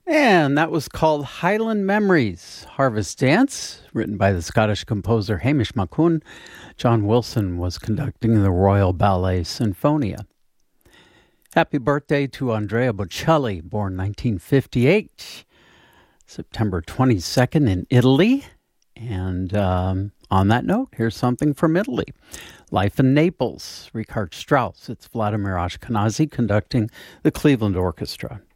And that was called Highland Memories, Harvest Dance, written by the Scottish composer Hamish Maccoun. John Wilson was conducting the Royal Ballet Sinfonia. Happy birthday to Andrea Bocelli, born 1958, September 22nd in Italy. And on that note, here's something from Italy. Life in Naples, Richard Strauss. It's Vladimir Ashkenazy conducting the Cleveland Orchestra.